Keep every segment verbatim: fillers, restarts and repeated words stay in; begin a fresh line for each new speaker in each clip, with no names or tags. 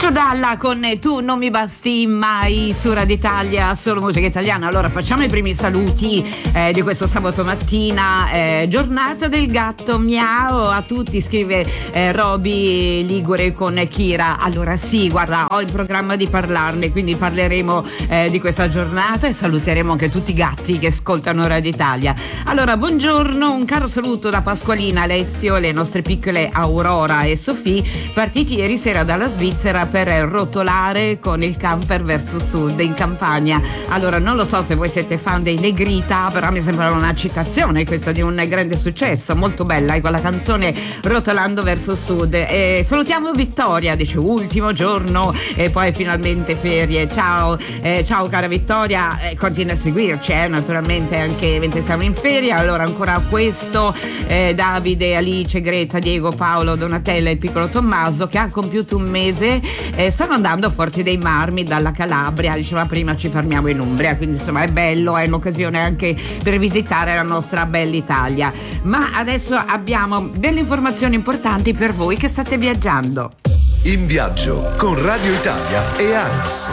Lucio Dalla con Tu non mi basti mai su Radio Italia, solo musica italiana. Allora facciamo i primi saluti eh, di questo sabato mattina, eh, giornata del gatto, miau a tutti, scrive eh, Roby Ligure con Kira. Allora sì, guarda, ho in programma di parlarne, quindi parleremo eh, di questa giornata e saluteremo anche tutti i gatti che ascoltano Radio Italia. Allora buongiorno, un caro saluto da Pasqualina, Alessio, le nostre piccole Aurora e Sofì, partiti ieri sera dalla Svizzera per rotolare con il camper verso sud in Campania. Allora non lo so se voi siete fan dei Negrita, però mi sembra una citazione questa di un grande successo, molto bella, con la canzone Rotolando verso sud. E salutiamo Vittoria, dice ultimo giorno e poi finalmente ferie. Ciao, eh, ciao cara Vittoria, eh, continua a seguirci eh, naturalmente anche mentre siamo in ferie. Allora ancora questo, eh, Davide, Alice, Greta, Diego, Paolo, Donatella e il piccolo Tommaso che ha compiuto un mese. Eh, stanno andando a Forti dei Marmi dalla Calabria, diceva prima ci fermiamo in Umbria, quindi insomma è bello, è un'occasione anche per visitare la nostra bella Italia. Ma adesso abbiamo delle informazioni importanti per voi che state viaggiando.
In viaggio con Radio Italia e ANAS.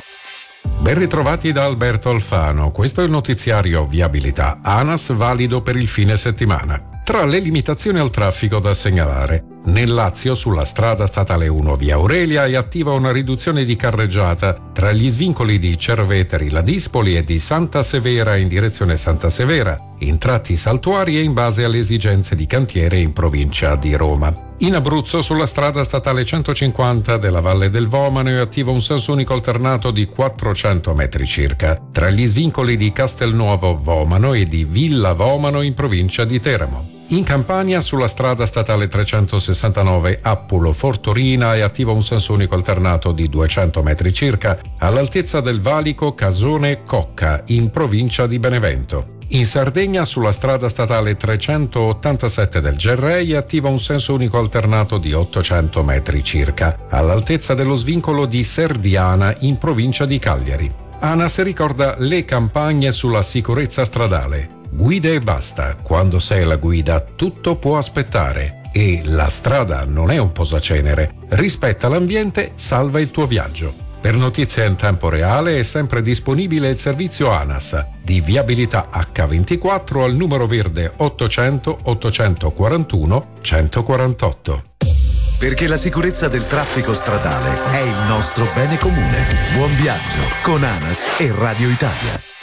Ben ritrovati da Alberto Alfano, questo è il notiziario Viabilità ANAS valido per il fine settimana. Tra le limitazioni al traffico da segnalare, nel Lazio sulla strada statale uno via Aurelia è attiva una riduzione di carreggiata tra gli svincoli di Cerveteri, Ladispoli e di Santa Severa in direzione Santa Severa, in tratti saltuari e in base alle esigenze di cantiere in provincia di Roma. In Abruzzo sulla strada statale centocinquanta della Valle del Vomano è attivo un senso unico alternato di quattrocento metri circa, tra gli svincoli di Castelnuovo Vomano e di Villa Vomano in provincia di Teramo. In Campania sulla strada statale trecentosessantanove Appulo-Fortorina è attivo un senso unico alternato di duecento metri circa all'altezza del valico Casone-Cocca in provincia di Benevento. In Sardegna sulla strada statale trecentottantasette del Gerrei è attivo un senso unico alternato di ottocento metri circa all'altezza dello svincolo di Serdiana in provincia di Cagliari. ANAS ricorda le campagne sulla sicurezza stradale. Guida e basta, quando sei alla guida tutto può aspettare e la strada non è un posacenere. Rispetta l'ambiente, salva il tuo viaggio. Per notizie in tempo reale è sempre disponibile il servizio ANAS di viabilità acca ventiquattro al numero verde ottocento ottocentoquarantuno centoquarantotto.
Perché la sicurezza del traffico stradale è il nostro bene comune. Buon viaggio con ANAS e Radio Italia.